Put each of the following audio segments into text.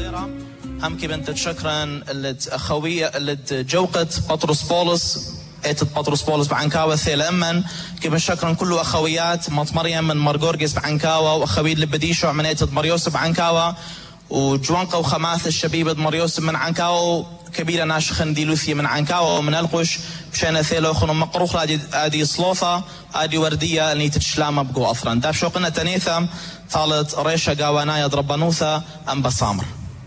همكي بنت شكرا اللي أخوية اللي جوقت بطرس بولس ايتت بطرس بولس بعنكاوة ثيل أمن كيف شكرا كل أخويات مات مريم من مرقورجس بعنكاوة وأخويد لبديشو من ايتت مريوس بعنكاوة وجوانقة وخماث الشبيبة مريوس من عنكاوة كبيرة ناشخن ديلوثية من عنكاوة ومن القش بشأن ثيلو خنو مقروخ ادي صلوثة ادي وردية اللي تتشلامة بقو أثرا داب شوقنا تنيثم طالت ريشة قاوانايا دربانوثة أم بصامر.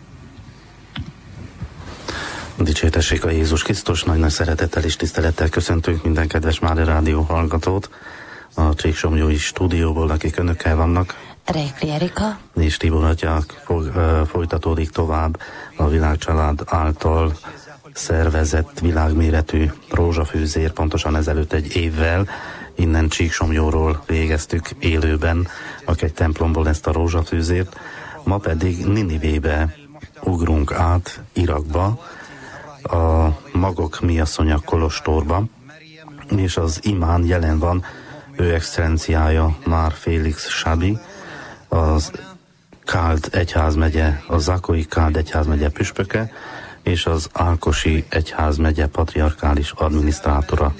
Dicsértessék a Jézus Krisztus, nagy szeretettel és tisztelettel köszöntünk minden kedves Mária Rádió hallgatót a Csíksomlyói stúdióból, akik önökkel vannak. Reikli Erika És Tibor Atya folytatódik tovább a Világcsalád által szervezett világméretű rózsafűzér, pontosan ezelőtt egy évvel innen Csíksomlyóról végeztük élőben a egy templomból ezt a rózsafűzért, ma pedig Ninivébe ugrunk át, Irakba, a Magok Miasszonya kolostorba, és az imán jelen van ő excellenciája Már Félix Sabi, az Káld egyházmegye, a Zakói Káld egyházmegye püspöke, és az Ákosi egyházmegye patriarkális adminisztrátora.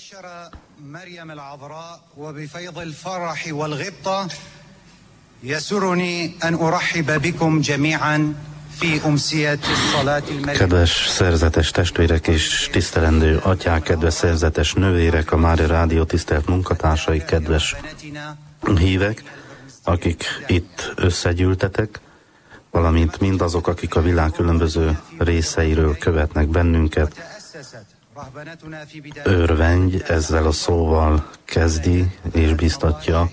Kedves szerzetes testvérek és tisztelendő atyák, kedves szerzetes nővérek, a Mária Rádió tisztelt munkatársai, kedves hívek, akik itt összegyűltetek, valamint mindazok, akik a világ különböző részeiről követnek bennünket. Örvendj ezzel a szóval kezdi és biztatja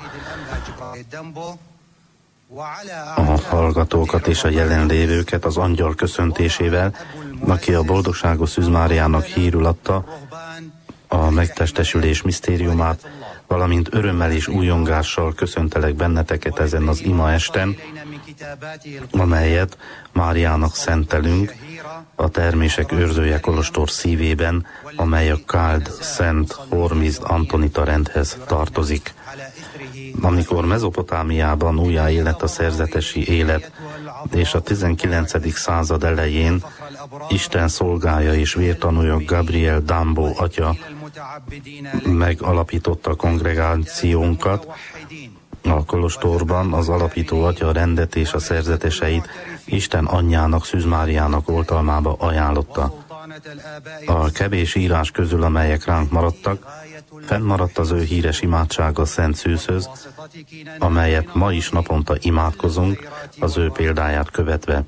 a hallgatókat és a jelenlévőket az angyal köszöntésével, aki a boldogságos Szűz Máriának hírül adta a megtestesülés misztériumát, valamint örömmel és újongással köszöntelek benneteket ezen az ima esten, amelyet Máriának szentelünk a termések őrzője kolostor szívében, amely a Káld Szent Hormizd Antonita rendhez tartozik. Amikor Mezopotámiában újjáélet a szerzetesi élet, és a 19. század elején Isten szolgája és vértanúja Gabriel Dambo atya megalapította a kongregációnkat, a kolostorban az alapító atya a rendet és a szerzeteseit Isten anyjának, Szűz Máriának oltalmába ajánlotta. A kevés írás közül, amelyek ránk maradtak, fennmaradt az ő híres imádsága Szent Szűzhöz, amelyet ma is naponta imádkozunk, az ő példáját követve.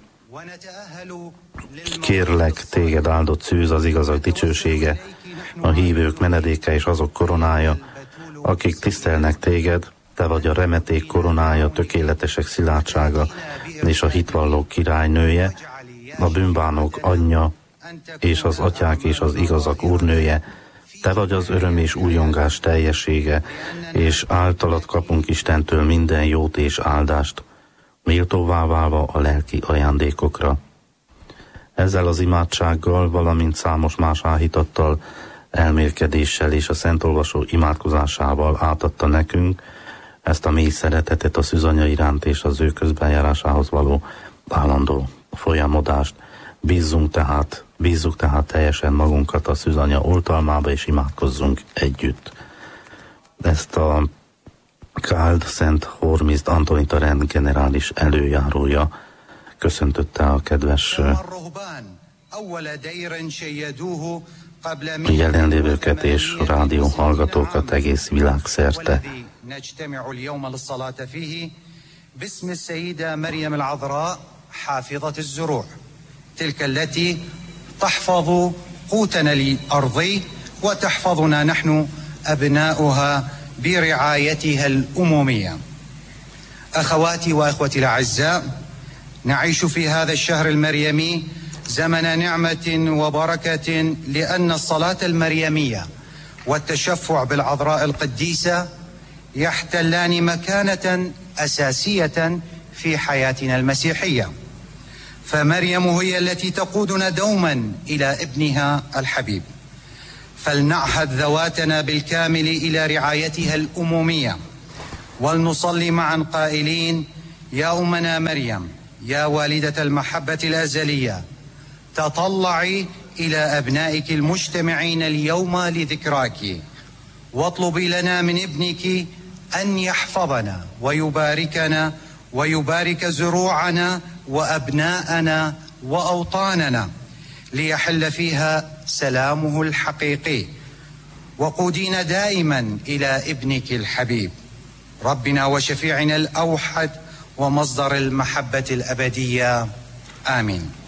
Kérlek téged, áldott Szűz, az igazak dicsősége, a hívők menedéke és azok koronája, akik tisztelnek téged, te vagy a remeték koronája, tökéletesek szilárdsága és a hitvallók királynője, a bűnbánók anyja, és az atyák és az igazak úrnője, te vagy az öröm és újongás teljessége, és általad kapunk Istentől minden jót és áldást, méltóvá válva a lelki ajándékokra. Ezzel az imádsággal, valamint számos más áhítattal, elmélkedéssel és a szentolvasó imádkozásával átadta nekünk ezt a mély szeretetet a szűzanya iránt és az ő közbenjárásához való állandó folyamodást. Bízzuk tehát teljesen magunkat a szűzanya oltalmába, és imádkozzunk együtt. Ezt a Káld Szent Hormizd Antonita rend generális előjárója köszöntötte a kedves jelenlévőket és rádió hallgatókat egész világszerte. نجتمع اليوم للصلاة فيه باسم السيدة مريم العذراء حافظة الزروع، تلك التي تحفظ قوتنا الأرضي وتحفظنا نحن أبناؤها برعايتها الأمومية. أخواتي وأخوتي الأعزاء، نعيش في هذا الشهر المريمي زمن نعمة وبركة، لأن الصلاة المريمية والتشفع بالعذراء القديسة يحتلان مكانة أساسية في حياتنا المسيحية، فمريم هي التي تقودنا دوما إلى ابنها الحبيب، فلنعهد ذواتنا بالكامل إلى رعايتها الأمومية، ولنصلي معا قائلين: يا أمنا مريم، يا والدة المحبة الأزلية، تطلعي إلى أبنائك المجتمعين اليوم لذكراك، واطلبي لنا من ابنك أن يحفظنا ويباركنا ويبارك زروعنا وأبناءنا وأوطاننا، ليحل فيها سلامه الحقيقي. وقودينا دائما إلى ابنك الحبيب، ربنا وشفيعنا الأوحد ومصدر المحبة الأبدية. آمين.